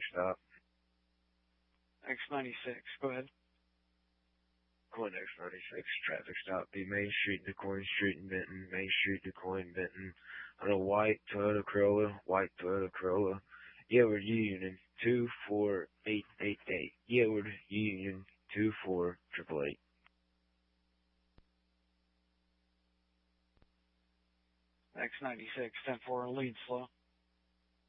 stop. X96, go ahead. Coin X96, traffic stop. Be Main Street, DeCoin Street in Benton, Main Street, DeCoin, Benton. On a white Toyota Corolla. Yellowwood Union 24888. Yellowwood Union 24888. X96, 10-4, lead slow.